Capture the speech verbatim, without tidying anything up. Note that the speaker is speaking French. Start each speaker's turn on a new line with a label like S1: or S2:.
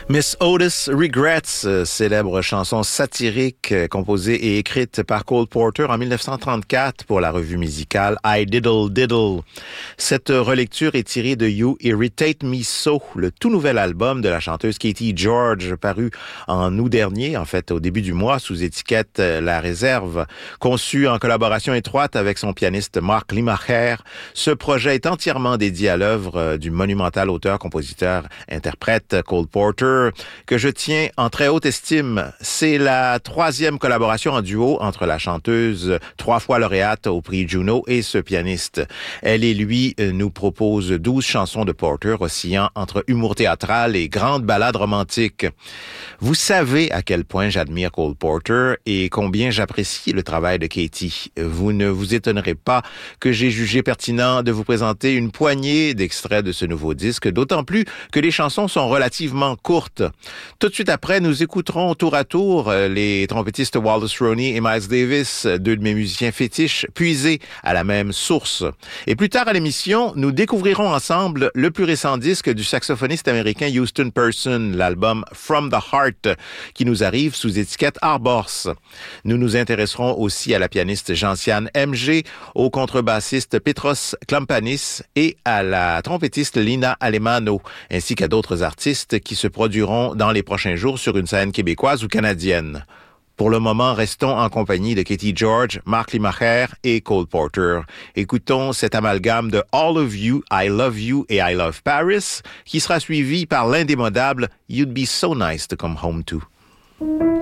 S1: Miss Otis Regrets, euh, célèbre chanson satirique euh, composée et écrite par Cole Porter en dix-neuf cent trente-quatre pour la revue musicale I Diddle Diddle. Cette relecture est tirée de You Irritate Me So, le tout nouvel album de la chanteuse Katie George, paru en août dernier, en fait au début du mois, sous étiquette euh, La Réserve. Conçu en collaboration étroite avec son pianiste Mark Limacher, ce projet est entièrement dédié à l'œuvre euh, du monumental auteur-compositeur-interprète Cole Porter, que je tiens en très haute estime. C'est la troisième collaboration en duo entre la chanteuse, trois fois lauréate au prix Juno, et ce pianiste. Elle et lui nous proposent douze chansons de Porter oscillant entre humour théâtral et grande ballade romantique. Vous savez à quel point j'admire Cole Porter et combien j'apprécie le travail de Katie. Vous ne vous étonnerez pas que j'ai jugé pertinent de vous présenter une poignée d'extraits de ce nouveau disque, d'autant plus que les chansons sont relativement courtes. Tout de suite après, nous écouterons tour à tour les trompettistes Wallace Roney et Miles Davis, deux de mes musiciens fétiches, puisés à la même source. Et plus tard à l'émission, nous découvrirons ensemble le plus récent disque du saxophoniste américain Houston Person, l'album From the Heart, qui nous arrive sous étiquette Arbors. Nous nous intéresserons aussi à la pianiste Gentiane M G, au contrebassiste Petros Klampanis et à la trompettiste Lina Alemano, ainsi qu'à d'autres artistes qui se produiront dans les prochains jours sur une scène québécoise ou canadienne. Pour le moment, restons en compagnie de Katie George, Mark Limacher et Cole Porter. Écoutons cet amalgame de All of You, I Love You et I Love Paris, qui sera suivi par l'indémodable You'd Be So Nice to Come Home To.